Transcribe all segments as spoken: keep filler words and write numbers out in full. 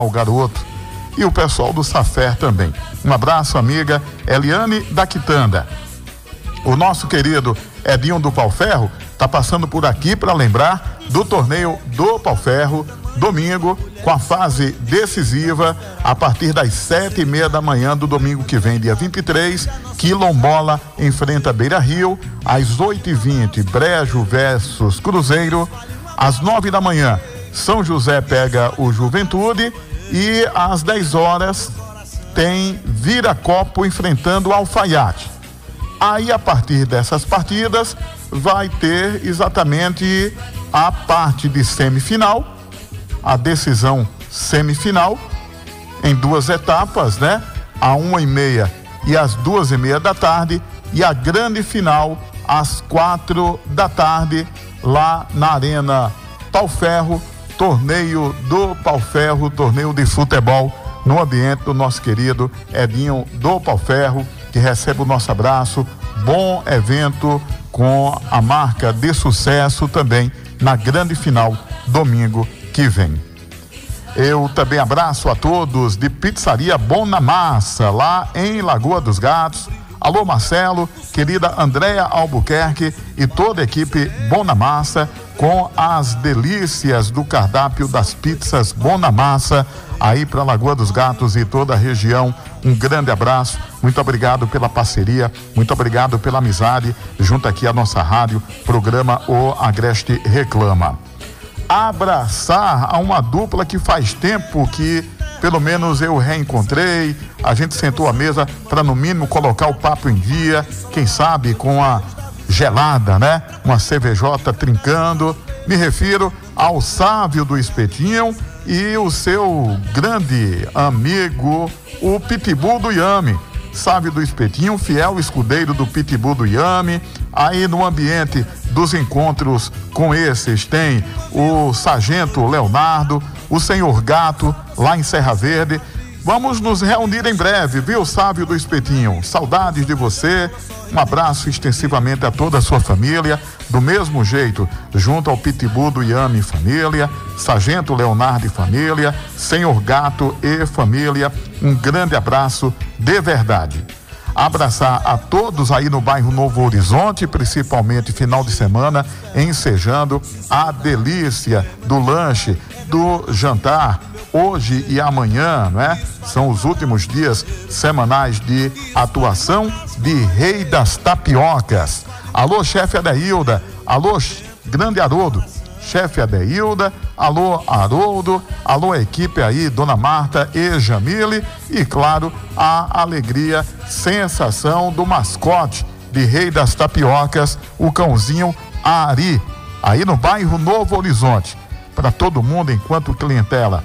o garoto e o pessoal do Safer também. Um abraço, amiga Eliane da Quitanda. O nosso querido Edinho do Pau Ferro está passando por aqui para lembrar do torneio do Pau Ferro, domingo, com a fase decisiva, a partir das sete e meia da manhã do domingo que vem, dia vinte e três, Quilombola enfrenta Beira Rio, às oito e vinte, Brejo versus Cruzeiro, às nove da manhã, São José pega o Juventude e às dez horas tem Viracopo enfrentando o Alfaiate. Aí, a partir dessas partidas, vai ter exatamente a parte de semifinal, a decisão semifinal, em duas etapas, né? A uma e meia e às duas e meia da tarde, e a grande final às quatro da tarde, lá na Arena Pau Ferro, torneio do Pau Ferro, torneio de futebol, no ambiente do nosso querido Edinho do Pau Ferro, que recebe o nosso abraço. Bom evento com a marca de sucesso também na grande final, domingo que vem. Eu também abraço a todos de Pizzaria Bom na Massa, lá em Lagoa dos Gatos. Alô, Marcelo, querida Andréa Albuquerque e toda a equipe Bom na Massa, com as delícias do cardápio das pizzas Bom na Massa, aí para Lagoa dos Gatos e toda a região. Um grande abraço, muito obrigado pela parceria, muito obrigado pela amizade, junto aqui à nossa rádio, programa O Agreste Reclama. Abraçar a uma dupla que faz tempo que, pelo menos, eu reencontrei, a gente sentou à mesa para, no mínimo, colocar o papo em dia, quem sabe com a gelada, né? Uma cervejota trincando. Me refiro ao Sávio do Espetinho e o seu grande amigo, o Pitbull do Iame. Sávio do Espetinho, fiel escudeiro do Pitbull do Iame. Aí no ambiente dos encontros com esses tem o Sargento Leonardo, o Senhor Gato, lá em Serra Verde. Vamos nos reunir em breve, viu, Sávio do Espetinho? Saudades de você. Um abraço extensivamente a toda a sua família. Do mesmo jeito, junto ao Pitbull do Iame e família, Sargento Leonardo e família, Senhor Gato e família, um grande abraço de verdade. Abraçar a todos aí no bairro Novo Horizonte, principalmente final de semana, ensejando a delícia do lanche, do jantar, hoje e amanhã, né? São os últimos dias semanais de atuação de Rei das Tapiocas. Alô, chefe Adeilda, alô, grande Haroldo, chefe Adeilda, alô, Haroldo, alô, equipe aí, Dona Marta e Jamile, e claro, a alegria, sensação do mascote de Rei das Tapiocas, o cãozinho Ari, aí no bairro Novo Horizonte. Para todo mundo, enquanto clientela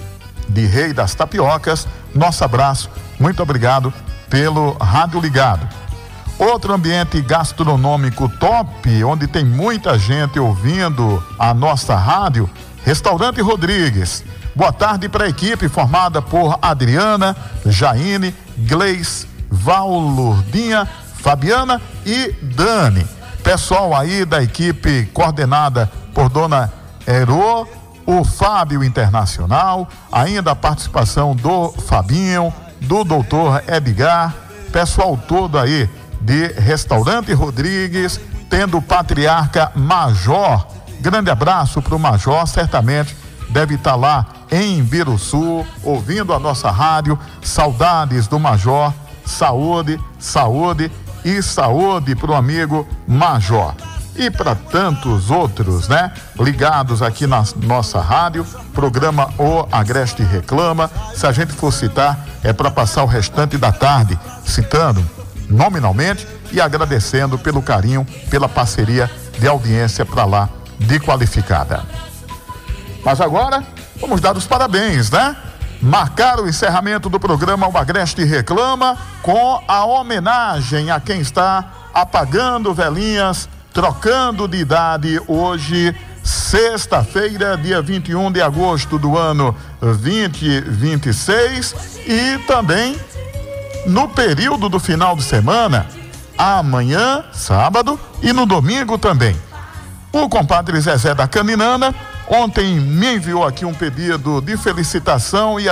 de Rei das Tapiocas, nosso abraço, muito obrigado pelo rádio ligado. Outro ambiente gastronômico top, onde tem muita gente ouvindo a nossa rádio, Restaurante Rodrigues. Boa tarde para a equipe formada por Adriana, Jaine, Gleice, Val, Lourdinha, Fabiana e Dani. Pessoal aí da equipe coordenada por Dona Herô, o Fábio Internacional, ainda a participação do Fabinho, do doutor Edgar, pessoal todo aí de Restaurante Rodrigues, tendo o patriarca Major. Grande abraço para o Major, certamente deve estar lá em Biruçu, ouvindo a nossa rádio. Saudades do Major, saúde, saúde e saúde para o amigo Major. E para tantos outros, né? Ligados aqui na nossa rádio, programa O Agreste Reclama. Se a gente for citar, é para passar o restante da tarde citando nominalmente e agradecendo pelo carinho, pela parceria de audiência para lá de qualificada. Mas agora, vamos dar os parabéns, né? Marcar o encerramento do programa O Agreste Reclama com a homenagem a quem está apagando velhinhas, trocando de idade hoje, sexta-feira, dia vinte e um de agosto do ano vinte e vinte e seis, e também no período do final de semana, amanhã, sábado, e no domingo também. O compadre Zezé da Caninana ontem me enviou aqui um pedido de felicitação e